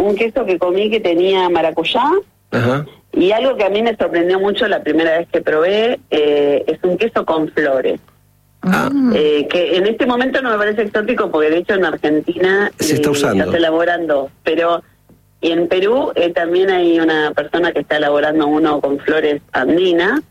un queso que comí que tenía maracuyá. Ajá. Y algo que a mí me sorprendió mucho la primera vez que probé, es un queso con flores. Que en este momento no me parece exótico porque de hecho en Argentina se está usando. ya se elaboran dos, pero y en Perú también hay una persona que está elaborando uno con flores andinas.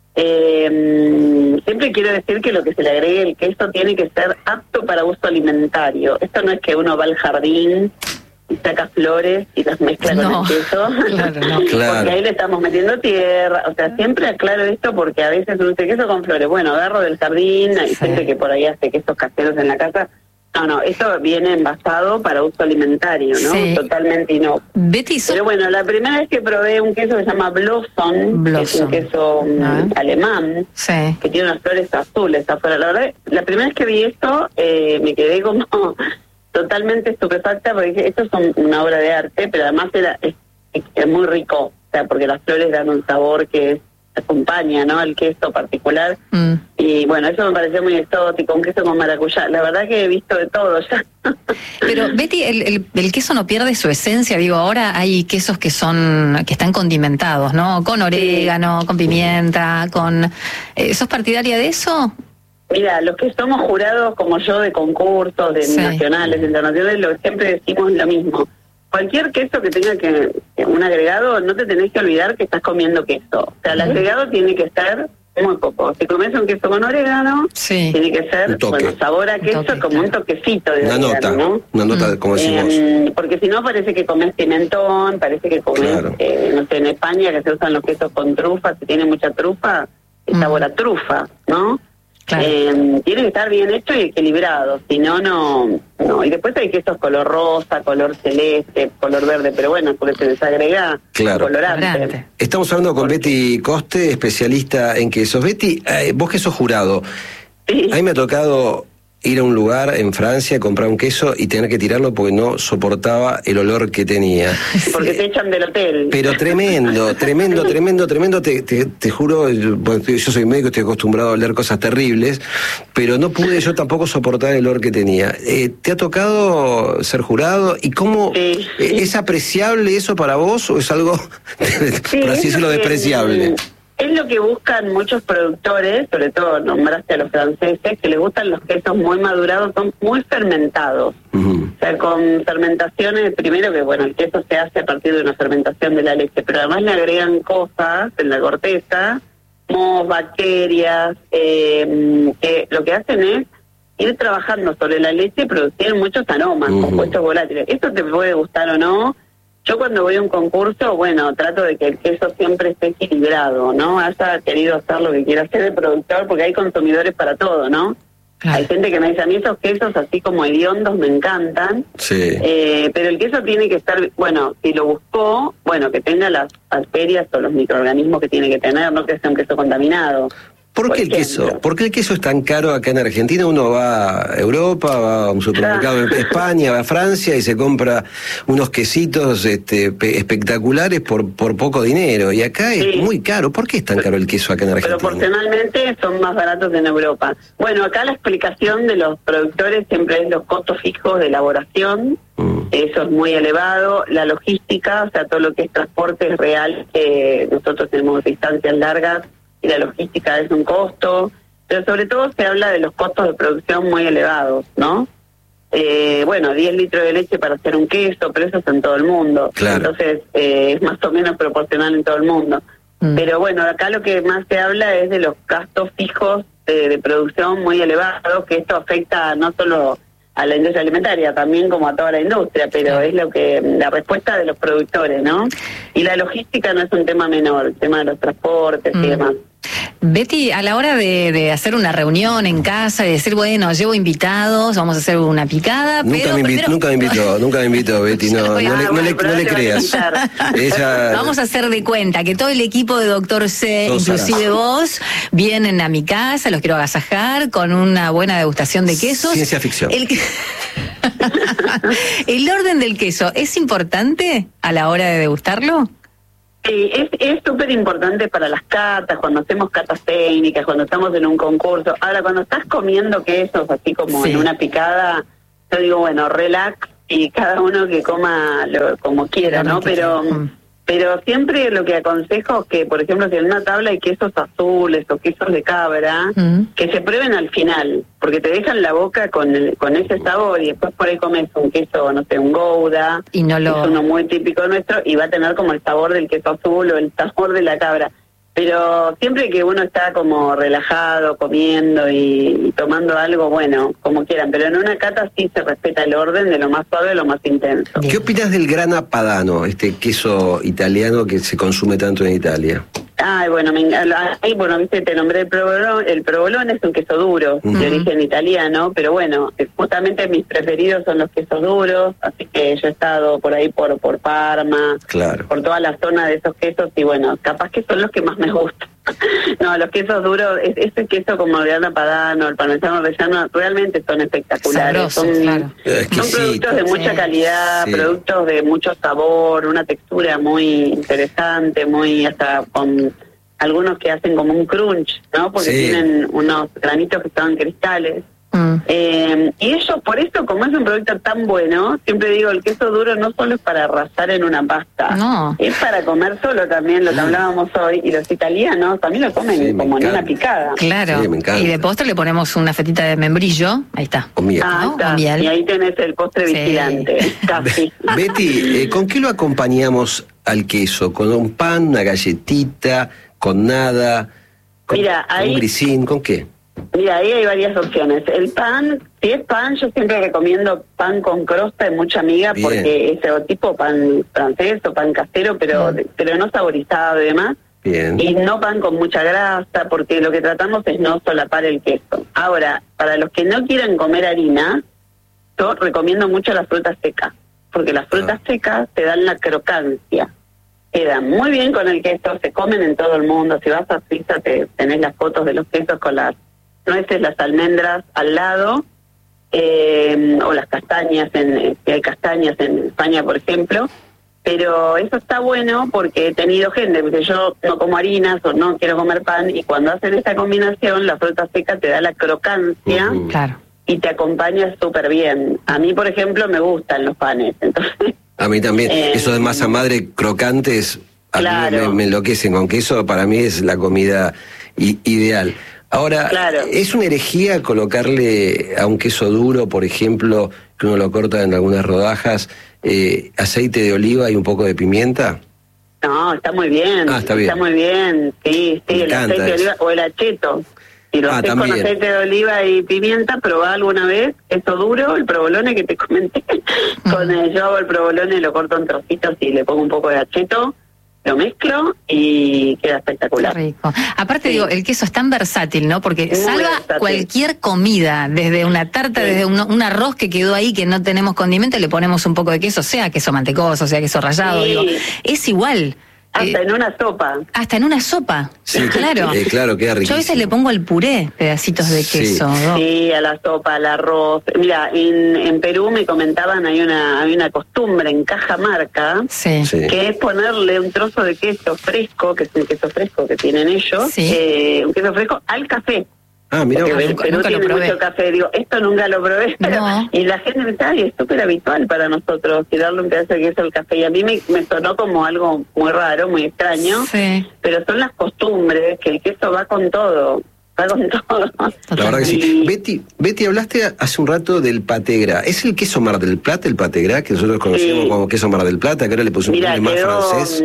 Siempre quiero decir que lo que se le agregue el queso tiene que ser apto para uso alimentario. Esto no es que uno va al jardín y saca flores y las mezcla con el queso, porque ahí le estamos metiendo tierra. O sea, siempre aclaro esto porque a veces uno dice queso con flores. Bueno, agarro del jardín, hay gente que por ahí hace quesos caseros en la casa. No, esto viene envasado para uso alimentario, ¿no? Sí. Totalmente inocuo. Pero bueno, la primera vez que probé un queso que se llama Blossom, que es un queso alemán, que tiene unas flores azules afuera. La verdad, la primera vez que vi esto, me quedé como totalmente estupefacta, porque dije, esto es una obra de arte, pero además es muy rico, o sea, porque las flores dan un sabor que acompaña, ¿no?, al queso particular. Y bueno, eso me pareció muy exótico, un queso con maracuyá. La verdad que he visto de todo ya. Pero Betty, el queso no pierde su esencia. Digo, ahora hay quesos que están condimentados, ¿no? Con orégano, con pimienta, con... ¿Sos partidaria de eso? Mira, los que somos jurados como yo de concursos, de nacionales, internacionales, siempre decimos lo mismo. Cualquier queso que tenga un agregado, no te tenés que olvidar que estás comiendo queso. O sea, el agregado tiene que ser muy poco. Si comes un queso con orégano, tiene que ser, sabor a queso, como un toquecito de orégano, ¿no? Una nota, como decimos. Porque si no parece que comes pimentón, parece que comes, no sé, en España que se usan los quesos con trufa, si tiene mucha trufa, es sabor a trufa, ¿no? Tiene que estar bien hecho y equilibrado, si no, no. Y después hay quesos color rosa, color celeste, color verde, pero bueno, porque se les agrega colorante. Estamos hablando con Betty Coste, especialista en quesos. Betty, vos que sos jurado, a mí me ha tocado ir a un lugar en Francia, comprar un queso y tener que tirarlo porque no soportaba el olor que tenía. Porque te echan del hotel. Pero tremendo, te juro, yo soy médico, estoy acostumbrado a oler cosas terribles, pero no pude yo tampoco soportar el olor que tenía. ¿Te ha tocado ser jurado? ¿Y cómo es apreciable eso para vos o es algo, por así decirlo, despreciable? Es lo que buscan muchos productores, sobre todo nombraste a los franceses, que les gustan los quesos muy madurados, son muy fermentados. O sea, con fermentaciones, primero que bueno, el queso se hace a partir de una fermentación de la leche, pero además le agregan cosas en la corteza, mohos, bacterias, que lo que hacen es ir trabajando sobre la leche y producir muchos aromas, compuestos volátiles. Esto te puede gustar o no. Yo cuando voy a un concurso, bueno, trato de que el queso siempre esté equilibrado, ¿no? Haya querido hacer lo que quiera hacer de productor, porque hay consumidores para todo, ¿no? Hay gente que me dice, a mí esos quesos así como hediondos me encantan, pero el queso tiene que estar, bueno, si lo buscó, bueno, que tenga las bacterias o los microorganismos que tiene que tener, no que sea un queso contaminado. ¿Por qué el queso es tan caro acá en Argentina? Uno va a Europa, va a un supermercado en España, va a Francia y se compra unos quesitos espectaculares por poco dinero. Y acá es muy caro. ¿Por qué es tan caro el queso acá en Argentina? Proporcionalmente son más baratos en Europa. Bueno, acá la explicación de los productores siempre es los costos fijos de elaboración. Eso es muy elevado. La logística, o sea, todo lo que es transporte es real. Nosotros tenemos distancias largas y la logística es un costo, pero sobre todo se habla de los costos de producción muy elevados, ¿no? Bueno, 10 litros de leche para hacer un queso, pero eso es en todo el mundo. Entonces, es más o menos proporcional en todo el mundo. Pero bueno, acá lo que más se habla es de los gastos fijos de producción muy elevados, que esto afecta no solo a la industria alimentaria, también como a toda la industria, pero es lo que la respuesta de los productores, ¿no? Y la logística no es un tema menor, el tema de los transportes y demás. Betty, a la hora de hacer una reunión en casa y decir, bueno, llevo invitados, vamos a hacer una picada, nunca me invitó, Betty, no le creas. Vamos a hacer de cuenta que todo el equipo de Doctor C, inclusive vos, vienen a mi casa, los quiero agasajar con una buena degustación de quesos. Ciencia ficción. ¿El orden del queso es importante a la hora de degustarlo? Sí, es súper importante para las catas, cuando hacemos catas técnicas, cuando estamos en un concurso. Ahora, cuando estás comiendo quesos, así como en una picada, yo digo, bueno, relax, y cada uno que coma como quiera, ¿no? Pero siempre lo que aconsejo es que, por ejemplo, si en una tabla hay quesos azules o quesos de cabra, que se prueben al final, porque te dejan la boca con ese sabor y después por ahí comes un queso, no sé, un Gouda, y no lo... es uno muy típico nuestro, y va a tener como el sabor del queso azul o el sabor de la cabra. Pero siempre que uno está como relajado, comiendo y tomando algo, bueno, como quieran. Pero en una cata sí se respeta el orden de lo más suave a lo más intenso. ¿Qué opinas del Grana Padano, este queso italiano que se consume tanto en Italia? Ay, bueno, viste, te nombré el provolone, es un queso duro, de origen italiano, pero bueno, justamente mis preferidos son los quesos duros, así que yo he estado por ahí por Parma, claro, por toda la zona de esos quesos, y bueno, capaz que son los que más me gustan. No, los quesos duros, ese queso como el Grana Padano, el parmesano rellano, realmente son espectaculares. Sabroso, claro. Son productos de mucha calidad, productos de mucho sabor, una textura muy interesante, muy hasta con algunos que hacen como un crunch, ¿no? Porque tienen unos granitos que son cristales. Y ellos, por eso, como es un producto tan bueno, siempre digo, el queso duro no solo es para arrasar en una pasta, es para comer solo también, lo que hablábamos hoy, y los italianos también lo comen como en una picada. Claro, y de postre le ponemos una fetita de membrillo, ahí está. O miel. Está. Y ahí tenés el postre vigilante. Casi. Betty, ¿con qué lo acompañamos al queso? ¿Con un pan, una galletita, con nada, con un grisín, con qué? Mira, ahí hay varias opciones. El pan, si es pan, yo siempre recomiendo pan con crosta de mucha miga, porque ese tipo pan francés o pan casero, pero no saborizado y demás. Bien. Y no pan con mucha grasa, porque lo que tratamos es no solapar el queso. Ahora, para los que no quieran comer harina, yo recomiendo mucho las frutas secas, porque las frutas secas te dan la crocancia. Quedan muy bien con el queso, se comen en todo el mundo. Si vas a Suiza tenés las fotos de los quesos con las nueces, las almendras al lado, o las castañas, hay castañas en España, por ejemplo, pero eso está bueno porque he tenido gente, porque yo no como harinas o no quiero comer pan, y cuando hacen esta combinación, la fruta seca te da la crocancia y te acompaña súper bien. A mí, por ejemplo, me gustan los panes, entonces... A mí también, eso de masa madre crocantes, a mí me enloquecen con queso, para mí es la comida ideal. Ahora, ¿es una herejía colocarle a un queso duro, por ejemplo, que uno lo corta en algunas rodajas, aceite de oliva y un poco de pimienta? No, está muy bien. Está muy bien, sí, el aceite de oliva o el acheto. Si lo haces con aceite de oliva y pimienta, probá alguna vez, queso duro, el provolone que te comenté. Yo hago el provolone, lo corto en trocitos y le pongo un poco de acheto, lo mezclo y queda espectacular. Qué rico. Aparte digo, el queso es tan versátil, ¿no? Porque salva cualquier comida, desde una tarta, desde un arroz que quedó ahí que no tenemos condimento, le ponemos un poco de queso, sea queso mantecoso, sea queso rallado, digo, es igual. Hasta en una sopa. Hasta en una sopa. Sí, claro. Claro, queda riquísimo. Yo a veces le pongo al puré pedacitos de queso. ¿No? Sí, a la sopa, al arroz. Mira, en Perú me comentaban, hay una costumbre en Cajamarca, que es ponerle un trozo de queso fresco, que es un queso fresco que tienen ellos, un queso fresco al café. Ah, mira, Perú tiene mucho café. Digo, esto nunca lo probé. Y la gente me dice, ay, es súper habitual para nosotros y darle un pedazo de queso al café. Y a mí me sonó como algo muy raro, muy extraño. Pero son las costumbres, que el queso va con todo. Va con todo. La verdad que sí. Betty, hablaste hace un rato del pategra. ¿Es el queso Mar del Plata, el pategra, que nosotros conocemos como queso Mar del Plata, que ahora le pusimos un nombre más francés?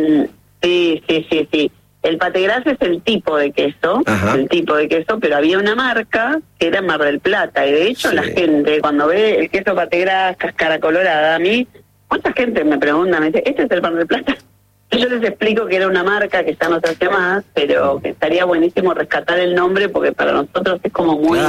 Sí. El pategras es el tipo de queso, pero había una marca que era Mar del Plata, y de hecho la gente cuando ve el queso pategras cáscara colorada, a mí, mucha gente me pregunta, me dice, ¿este es el Mar del Plata? Yo les explico que era una marca que ya no se hace más, pero que estaría buenísimo rescatar el nombre porque para nosotros es como muy...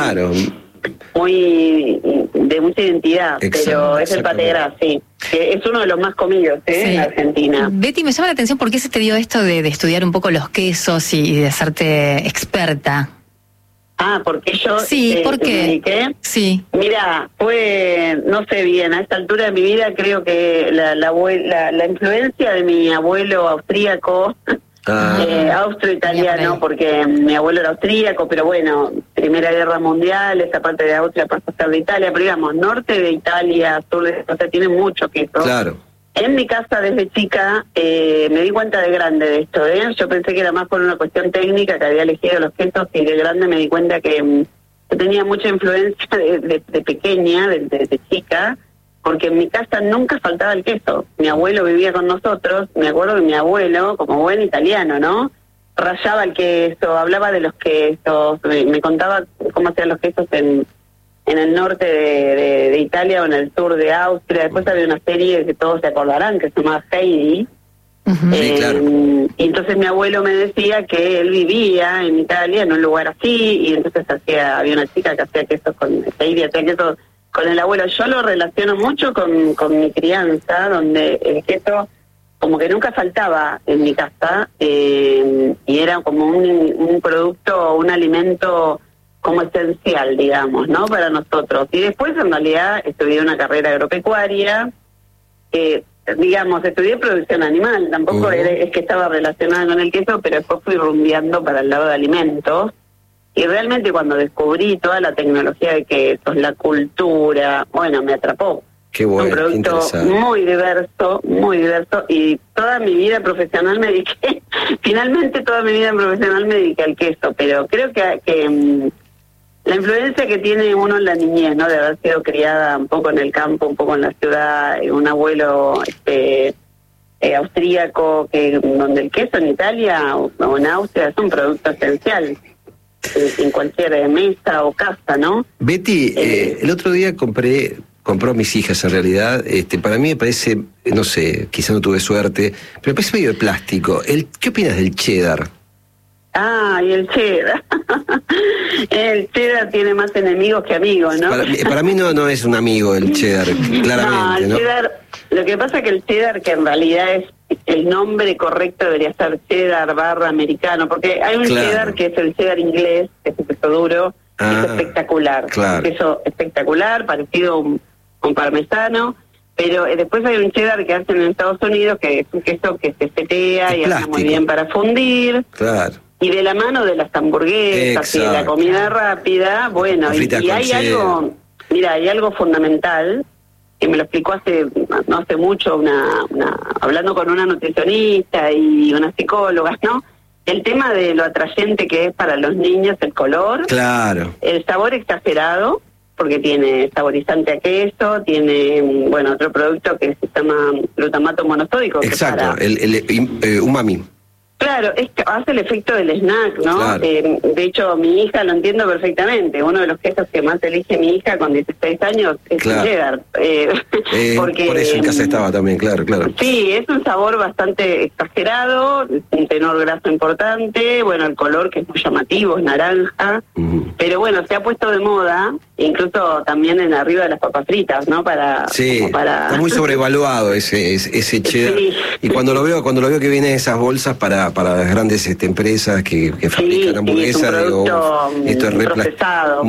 muy de mucha identidad, pero es el pategras, que es uno de los más comidos en Argentina. Betty, me llama la atención por qué se te dio esto de estudiar un poco los quesos y de hacerte experta. Porque yo ¿por qué? me dediqué. Mira, no sé bien, a esta altura de mi vida creo que la influencia de mi abuelo austríaco Austro-italiano, porque mi abuelo era austríaco, pero bueno, Primera Guerra Mundial, esa parte de Austria pasó a ser de Italia, pero digamos, norte de Italia, sur de, o sea, tiene mucho queso. Claro. En mi casa desde chica me di cuenta de grande de esto, yo pensé que era más por una cuestión técnica que había elegido los quesos, y de grande me di cuenta que tenía mucha influencia de pequeña, de chica, porque en mi casa nunca faltaba el queso. Mi abuelo vivía con nosotros, me acuerdo que mi abuelo, como buen italiano, ¿no?, rallaba el queso, hablaba de los quesos, me contaba cómo hacían los quesos en el norte de Italia o en el sur de Austria. Después había una serie que todos se acordarán, que se llamaba Heidi. Sí, claro. Y entonces mi abuelo me decía que él vivía en Italia, en un lugar así, y entonces había una chica que hacía quesos con Heidi, hacía quesos con el abuelo. Yo lo relaciono mucho con mi crianza, donde el queso como que nunca faltaba en mi casa, y era como un producto, un alimento como esencial, digamos, ¿no?, para nosotros. Y después, en realidad, estudié una carrera agropecuaria, digamos, estudié producción animal, tampoco es que estaba relacionada con el queso, pero después fui rumbeando para el lado de alimentos. Y realmente cuando descubrí toda la tecnología de quesos, la cultura, bueno, me atrapó. Qué bueno, un producto muy diverso, y toda mi vida profesional me dediqué, finalmente toda mi vida profesional me dediqué al queso, pero creo que la influencia que tiene uno en la niñez, ¿no?, de haber sido criada un poco en el campo, un poco en la ciudad, un abuelo austríaco, donde el queso en Italia o en Austria es un producto esencial en cualquier mesa o casa, ¿no? Betty, el otro día compró mis hijas en realidad, para mí me parece, no sé, quizá no tuve suerte, pero me parece medio de plástico. ¿Qué opinas del cheddar? Y el cheddar. El cheddar tiene más enemigos que amigos, ¿no? Para mí no es un amigo el cheddar, claramente, el cheddar, lo que pasa es que el cheddar, que en realidad es el nombre correcto, debería ser cheddar / americano, porque hay un cheddar que es el cheddar inglés, que es un queso duro, es espectacular, un queso espectacular, parecido a un parmesano, pero después hay un cheddar que hacen en Estados Unidos, que es un queso que se setea y anda muy bien para fundir. Claro. Y de la mano de las hamburguesas y de la comida rápida, bueno, y hay algo, mira, hay algo fundamental, que me lo explicó no hace mucho, hablando con una nutricionista y una psicóloga, ¿no? El tema de lo atrayente que es para los niños el color, el sabor exagerado, porque tiene saborizante a queso, tiene, bueno, otro producto que se llama glutamato monosódico. Exacto, el umami. Claro, hace el efecto del snack, ¿no? Claro. De hecho, mi hija lo entiendo perfectamente. Uno de los quesos que más elige mi hija con 16 años es el cheddar. Porque, por eso en casa estaba también, claro. Sí, es un sabor bastante exagerado, un tenor graso importante, bueno, el color que es muy llamativo, es naranja, pero bueno, se ha puesto de moda, incluso también en arriba de las papas fritas, ¿no? Está muy sobrevaluado ese cheddar. Sí. Y cuando lo veo que vienen esas bolsas para las grandes empresas que fabrican hamburguesas, digo, esto es procesado.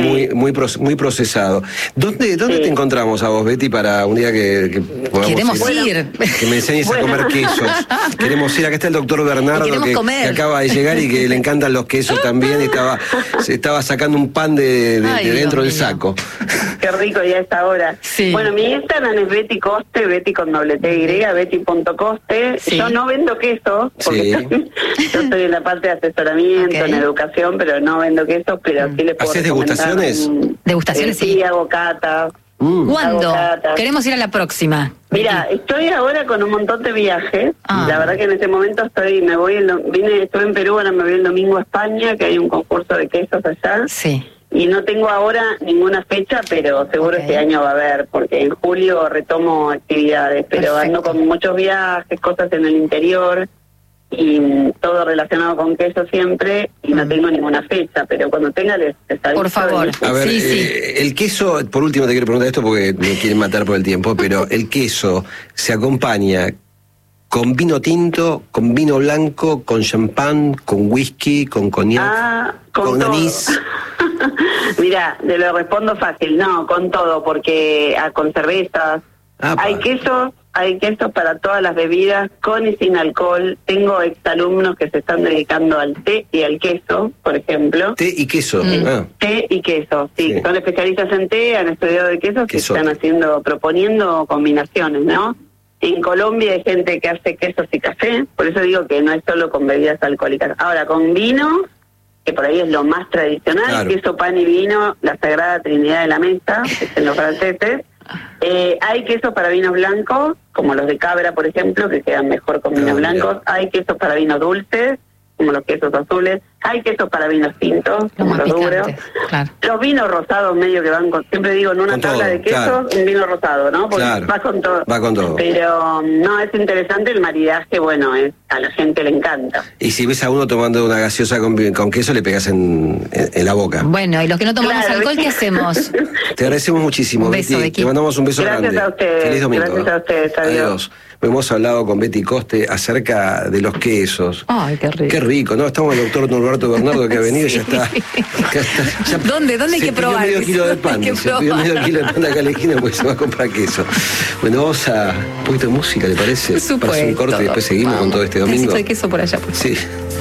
Muy procesado. ¿Dónde te encontramos a vos, Betty, para un día que podamos ir? Que me enseñes a comer quesos. Queremos ir. Acá está el doctor Bernardo que acaba de llegar y que le encantan los quesos también. Se estaba sacando un pan de dentro del saco. Qué rico, ya a esta hora. Sí. Bueno, mi Instagram es Betty Coste, Betty con doble T Y, Betty.coste. Sí. Yo no vendo quesos, porque yo estoy en la parte de asesoramiento, en educación, pero no vendo quesos, pero sí les puedo ¿Haces degustaciones? Degustaciones, sí, hago catas. ¿Cuándo? Queremos ir a la próxima. Mira, estoy ahora con un montón de viajes. La verdad que en este momento estuve en Perú, ahora me voy el domingo a España, que hay un concurso de quesos allá. Sí. Y no tengo ahora ninguna fecha, pero seguro este año va a haber, porque en julio retomo actividades, pero ando con muchos viajes, cosas en el interior, y todo relacionado con queso siempre, y no tengo ninguna fecha, pero cuando tenga les aviso. Por favor. A ver, el queso, por último te quiero preguntar esto porque me quieren matar por el tiempo, pero el queso se acompaña con vino tinto, con vino blanco, con champán, con whisky, con coñac, con anís. Mira, te lo respondo fácil, no, con todo, porque con cervezas. Hay quesos hay quesos para todas las bebidas, con y sin alcohol. Tengo exalumnos que se están dedicando al té y al queso, por ejemplo. Té y queso. Té y queso, sí. Son especialistas en té, han estudiado de quesos y están proponiendo combinaciones, ¿no? En Colombia hay gente que hace quesos y café, por eso digo que no es solo con bebidas alcohólicas. Ahora, con vino, que por ahí es lo más tradicional, claro. Queso, pan y vino, la sagrada trinidad de la mesa, que es en los franceses. Hay quesos para vinos blancos, como los de cabra, por ejemplo, que quedan mejor con vinos blancos. Hay quesos para vinos dulces, como los quesos azules. Hay quesos para vinos tintos, como los duros. Claro. Los vinos rosados medio que van con, siempre digo, en una con tabla todo, de quesos, claro. Un vino rosado, ¿no? Porque va con todo. Va con todo. Pero no, es interesante el maridaje, bueno, a la gente le encanta. Y si ves a uno tomando una gaseosa con queso, le pegas en la boca. Bueno, y los que no tomamos alcohol, ¿qué hacemos? Te agradecemos muchísimo, Betty. Te mandamos un beso grande. Gracias a ustedes. Feliz domingo. Gracias a ustedes. Adiós. Hemos hablado con Betty Coste acerca de los quesos. Ay, qué rico. Qué rico, ¿no? Estamos el doctor Norberto Bernardo que ha venido y ya está. Ya ¿Dónde hay que probar? Medio kilo de pan. Se pidió medio kilo de pan de acá a la esquina porque se va a comprar queso. Bueno, vamos a un poquito de música, ¿le parece? Por supuesto. Para hacer un corte y después seguimos con todo este domingo. Necesito de queso por allá. Sí.